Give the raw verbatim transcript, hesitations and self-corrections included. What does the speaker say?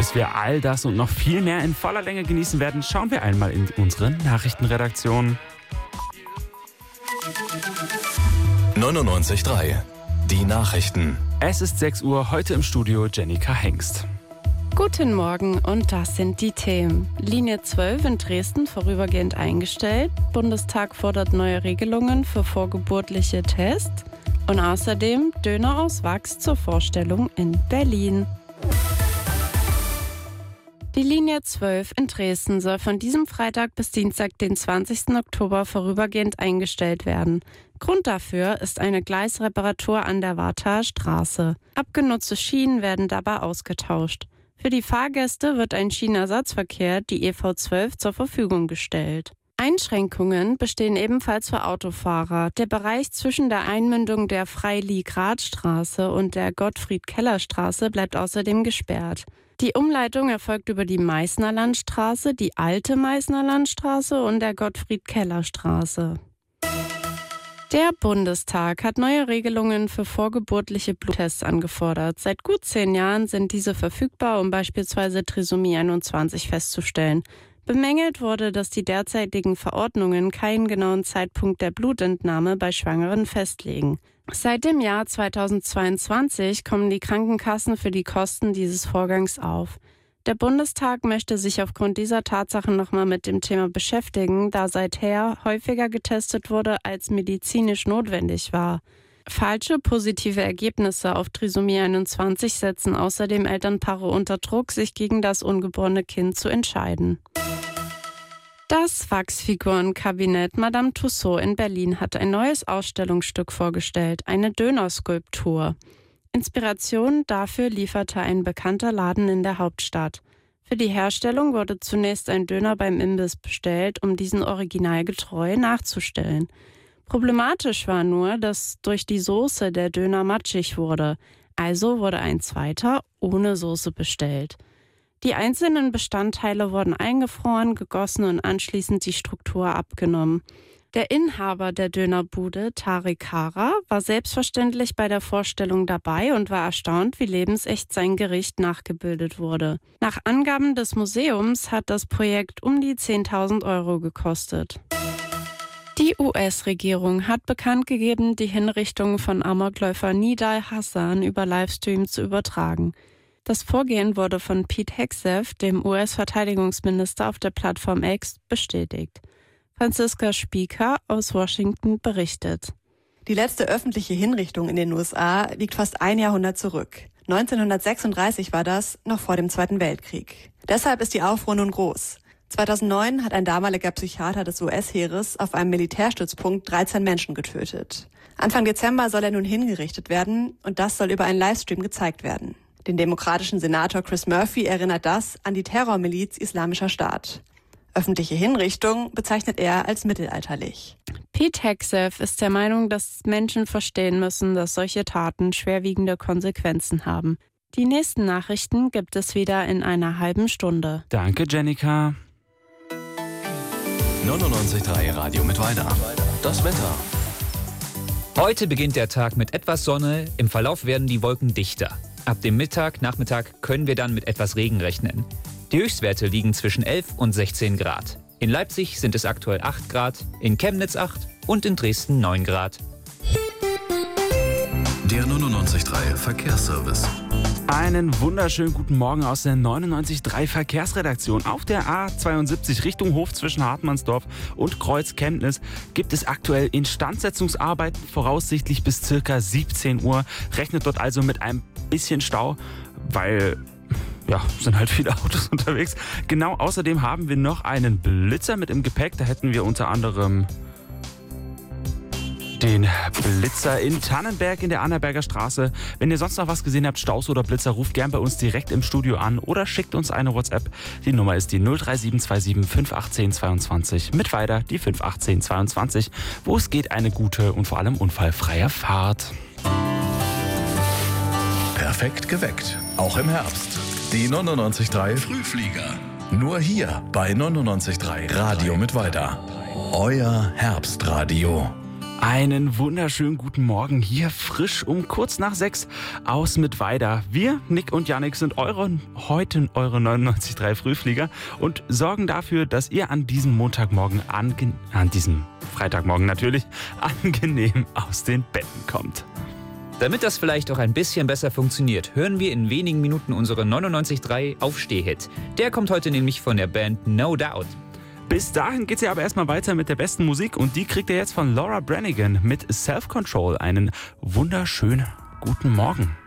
Bis wir all das und noch viel mehr in voller Länge genießen werden, schauen wir einmal in unsere Nachrichtenredaktion. neunundneunzig Komma drei. Die Nachrichten. Es ist sechs Uhr, heute im Studio Jennika Hengst. Guten Morgen und das sind die Themen. Linie zwölf in Dresden vorübergehend eingestellt. Bundestag fordert neue Regelungen für vorgeburtliche Tests. Und außerdem Döner aus Wachs zur Vorstellung in Berlin. Die Linie zwölf in Dresden soll von diesem Freitag bis Dienstag, den zwanzigsten Oktober, vorübergehend eingestellt werden. Grund dafür ist eine Gleisreparatur an der Warthaer Straße. Abgenutzte Schienen werden dabei ausgetauscht. Für die Fahrgäste wird ein Schienenersatzverkehr, die E V zwölf, zur Verfügung gestellt. Einschränkungen bestehen ebenfalls für Autofahrer. Der Bereich zwischen der Einmündung der Freili-Grad-Straße und der Gottfried-Keller-Straße bleibt außerdem gesperrt. Die Umleitung erfolgt über die Meißner Landstraße, die alte Meißner Landstraße und der Gottfried-Keller-Straße. Der Bundestag hat neue Regelungen für vorgeburtliche Bluttests angefordert. Seit gut zehn Jahren sind diese verfügbar, um beispielsweise Trisomie einundzwanzig festzustellen. Bemängelt wurde, dass die derzeitigen Verordnungen keinen genauen Zeitpunkt der Blutentnahme bei Schwangeren festlegen. Seit dem Jahr zweitausendzweiundzwanzig kommen die Krankenkassen für die Kosten dieses Vorgangs auf. Der Bundestag möchte sich aufgrund dieser Tatsachen nochmal mit dem Thema beschäftigen, da seither häufiger getestet wurde, als medizinisch notwendig war. Falsche positive Ergebnisse auf Trisomie einundzwanzig setzen außerdem Elternpaare unter Druck, sich gegen das ungeborene Kind zu entscheiden. Das Wachsfigurenkabinett Madame Tussauds in Berlin hat ein neues Ausstellungsstück vorgestellt, eine Dönerskulptur. Inspiration dafür lieferte ein bekannter Laden in der Hauptstadt. Für die Herstellung wurde zunächst ein Döner beim Imbiss bestellt, um diesen originalgetreu nachzustellen. Problematisch war nur, dass durch die Soße der Döner matschig wurde. Also wurde ein zweiter ohne Soße bestellt. Die einzelnen Bestandteile wurden eingefroren, gegossen und anschließend die Struktur abgenommen. Der Inhaber der Dönerbude, Tarek Kara, war selbstverständlich bei der Vorstellung dabei und war erstaunt, wie lebensecht sein Gericht nachgebildet wurde. Nach Angaben des Museums hat das Projekt um die zehntausend Euro gekostet. Die U S-Regierung hat bekannt gegeben, die Hinrichtung von Amokläufer Nidal Hassan über Livestream zu übertragen. Das Vorgehen wurde von Pete Hegseth, dem U S-Verteidigungsminister, auf der Plattform X bestätigt. Franziska Spieker aus Washington berichtet. Die letzte öffentliche Hinrichtung in den U S A liegt fast ein Jahrhundert zurück. neunzehnhundertsechsunddreißig war das, noch vor dem Zweiten Weltkrieg. Deshalb ist die Aufruhr nun groß. zweitausendneun hat ein damaliger Psychiater des U S-Heeres auf einem Militärstützpunkt dreizehn Menschen getötet. Anfang Dezember soll er nun hingerichtet werden und das soll über einen Livestream gezeigt werden. Den demokratischen Senator Chris Murphy erinnert das an die Terrormiliz Islamischer Staat. Öffentliche Hinrichtung bezeichnet er als mittelalterlich. Pete Hegseth ist der Meinung, dass Menschen verstehen müssen, dass solche Taten schwerwiegende Konsequenzen haben. Die nächsten Nachrichten gibt es wieder in einer halben Stunde. Danke, Jennika. neunundneunzig Komma drei Radio Mittweida. Das Wetter. Heute beginnt der Tag mit etwas Sonne, im Verlauf werden die Wolken dichter. Ab dem Mittag, Nachmittag können wir dann mit etwas Regen rechnen. Die Höchstwerte liegen zwischen elf und sechzehn Grad. In Leipzig sind es aktuell acht Grad, in Chemnitz acht und in Dresden neun Grad. Der neunundneunzig Komma drei Verkehrsservice. Einen wunderschönen guten Morgen aus der neunundneunzig Komma drei Verkehrsredaktion. Auf der A zweiundsiebzig Richtung Hof zwischen Hartmannsdorf und Kreuz-Chemnitz gibt es aktuell Instandsetzungsarbeiten, voraussichtlich bis circa siebzehn Uhr. Rechnet dort also mit einem bisschen Stau, weil ja, sind halt viele Autos unterwegs. Genau, außerdem haben wir noch einen Blitzer mit im Gepäck. Da hätten wir unter anderem den Blitzer in Tannenberg in der Annaberger Straße. Wenn ihr sonst noch was gesehen habt, Staus oder Blitzer, ruft gern bei uns direkt im Studio an oder schickt uns eine WhatsApp. Die Nummer ist die null drei sieben zwei sieben fünf acht eins zwei zwei. Mit weiter die fünf acht eins zwei zwei, wo es geht eine gute und vor allem unfallfreie Fahrt. Perfekt geweckt, auch im Herbst. Die neunundneunzig Komma drei Frühflieger. Nur hier bei neunundneunzig Komma drei Radio Mittweida. Euer Herbstradio. Einen wunderschönen guten Morgen hier frisch um kurz nach sechs aus Mittweida. Wir, Nick und Yannick, sind eure, heute eure neunundneunzig Komma drei Frühflieger und sorgen dafür, dass ihr an diesem Montagmorgen, ange- an diesem Freitagmorgen natürlich, angenehm aus den Betten kommt. Damit das vielleicht auch ein bisschen besser funktioniert, hören wir in wenigen Minuten unseren neunundneunzig Komma drei Aufsteh-Hit. Der kommt heute nämlich von der Band No Doubt. Bis dahin geht's ja aber erstmal weiter mit der besten Musik und die kriegt ihr jetzt von Laura Branigan mit Self Control. Einen wunderschönen guten Morgen.